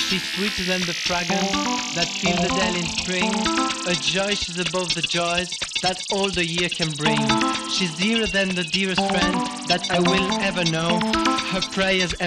She's sweeter than the fragrance that fill the dell in spring. A joy she's above the joys that all the year can bring. She's dearer than the dearest friend that I will ever know. Her prayers